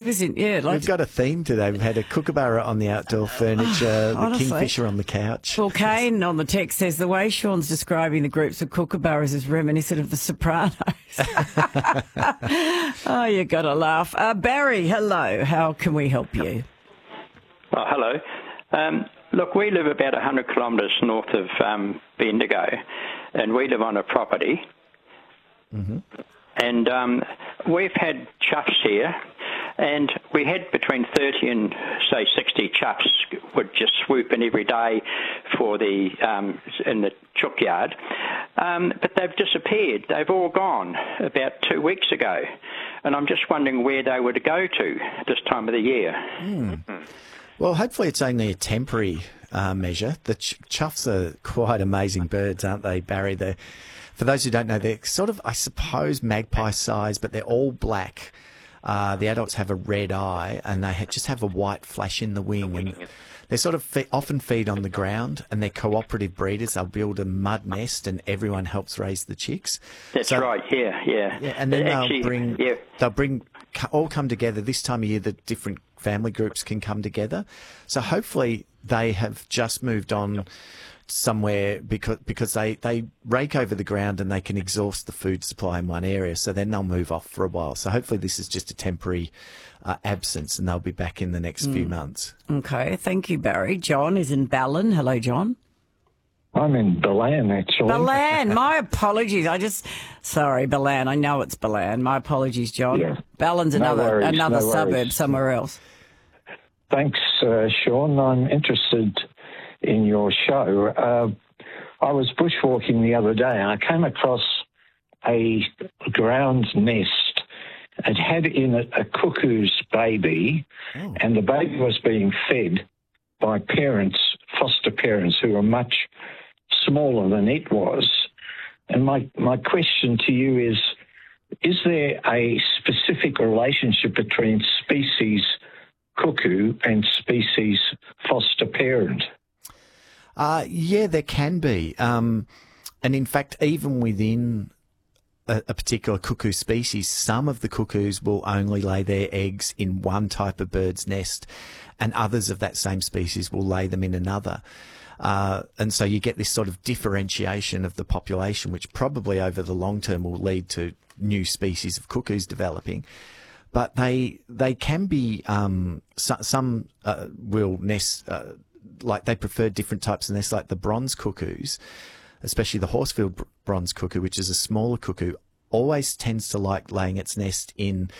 magnificent. Yeah, We've got a theme today. We've had a kookaburra on the outdoor furniture, the kingfisher on the couch. Well, Kane on the text says the way Sean's describing the groups of kookaburras is reminiscent of The Sopranos. Oh, you got to laugh. Barry, hello. How can we help you? Oh, hello. Look, we live about 100 kilometres north of Bendigo, and we live on a property. Mm-hmm. And we've had choughs here, and we had between 30 and, say, 60 choughs would just swoop in every day for the in the chook yard. But they've disappeared. They've all gone about 2 weeks ago. And I'm just wondering where they would go to this time of the year. Well, hopefully it's only a temporary measure. The choughs are quite amazing birds, aren't they, Barry? For those who don't know, they're sort of, I suppose, magpie size, but they're all black. The adults have a red eye, and they just have a white flash in the wing. And they sort of often feed on the ground, and they're cooperative breeders. They'll build a mud nest, and everyone helps raise the chicks. That's right. Yeah. And then they'll all come together this time of year. The different family groups can come together. So hopefully they have just moved on somewhere because they rake over the ground and they can exhaust the food supply in one area, so then they'll move off for a while. So hopefully this is just a temporary absence, and they'll be back in the next few months. Okay, thank you, Barry. John is in Ballon. Hello, John. I'm in Balan, actually. Balan, my apologies. Sorry, Balan. I know it's Balan. My apologies, John. Yeah. Ballon's another suburb somewhere else. Thanks, Sean. I'm interested in your show. I was bushwalking the other day, and I came across a ground nest. It had in it a cuckoo's baby, and the baby was being fed by foster parents who were much smaller than it was. And my question to you is there a specific relationship between species cuckoo and species foster parent? Yeah, there can be. And in fact, even within a particular cuckoo species, some of the cuckoos will only lay their eggs in one type of bird's nest, and others of that same species will lay them in another. And so you get this sort of differentiation of the population, which probably over the long term will lead to new species of cuckoos developing. But they can be, some will nest, like they prefer different types of nests, like the bronze cuckoos, especially the Horsfield bronze cuckoo, which is a smaller cuckoo, always tends to like laying its nest in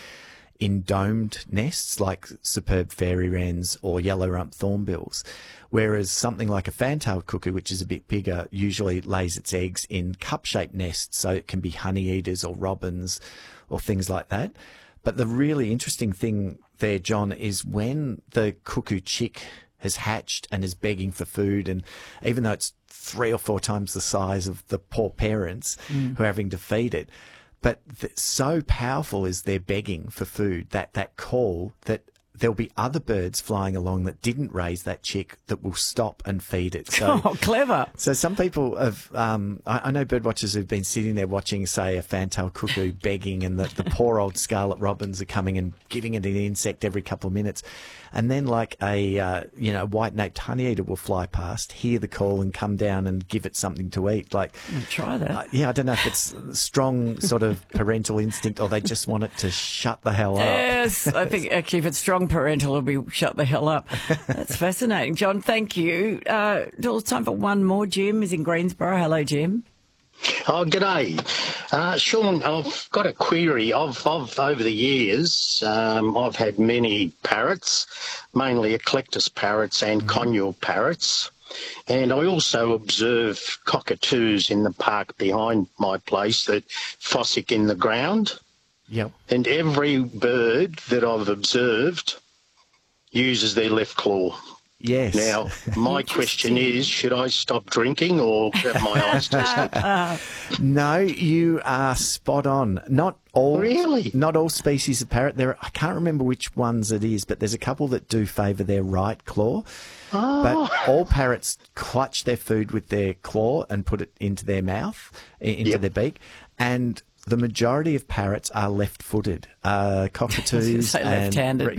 domed nests like superb fairy wrens or yellow rump thornbills, whereas something like a fan-tailed cuckoo, which is a bit bigger, usually lays its eggs in cup-shaped nests, so it can be honey eaters or robins or things like that. But the really interesting thing there, John, is when the cuckoo chick has hatched and is begging for food, and even though it's 3 or 4 times the size of the poor parents who are having to feed it, but so powerful is their begging for food, that call, that there'll be other birds flying along that didn't raise that chick that will stop and feed it. So, clever. So some people have, I know bird watchers who've been sitting there watching, say, a fan-tailed cuckoo begging, and the poor old scarlet robins are coming and giving it an insect every couple of minutes. And then like a white-naped honeyeater will fly past, hear the call and come down and give it something to eat. Like, try that. I don't know if it's strong sort of parental instinct or they just want it to shut the hell up. Yes, I think actually if it's strong parental, it'll be shut the hell up. That's fascinating. John, thank you. It's time for one more. Jim is in Greensboro. Hello, Jim. Oh, g'day. Sean, I've got a query. I've over the years, I've had many parrots, mainly eclectus parrots and conure parrots. And I also observe cockatoos in the park behind my place that fossick in the ground. Yep. And every bird that I've observed uses their left claw. Yes. Now, my question is, should I stop drinking or have my eyes tested? No, you are spot on. Not all species of parrot. I can't remember which ones it is, but there's a couple that do favour their right claw. Oh. But all parrots clutch their food with their claw and put it into their mouth, into their beak. And the majority of parrots are left-footed. Cockatoos and left-handed.